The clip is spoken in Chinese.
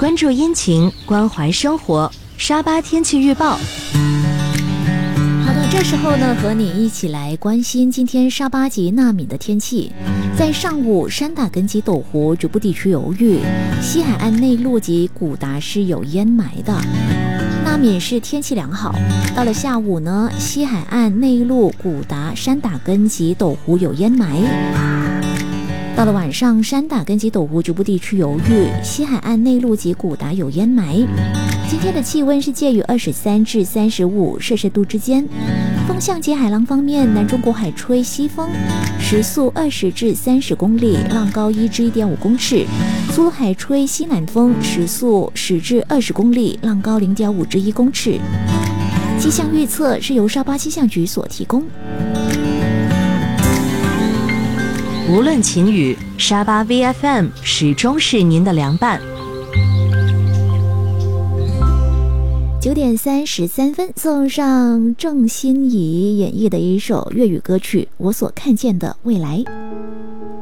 关注阴晴，关怀生活。沙巴天气预报。 好的，这时候呢，和你一起来关心今天沙巴及纳敏的天气。在上午，山打根及斗湖局部地区有雨，西海岸内陆及古达是有烟霾的。纳敏是天气良好。到了下午呢，西海岸内陆、古达、山打根及斗湖有烟霾。到了晚上，山打根及斗湖局部地区有雨，西海岸内陆及古达有烟霾。今天的气温是介于23至35摄氏度之间。风向及海浪方面，南中国海吹西风，时速20至30公里，浪高1至1.5公尺；苏海吹西南风，时速10至20公里，浪高0.5至1公尺。气象预测是由沙巴气象局所提供。 无论晴雨，沙巴 VFM 始终是您的良伴。 9点33分，送上郑欣宜演绎的一首粤语歌曲《我所看见的未来》。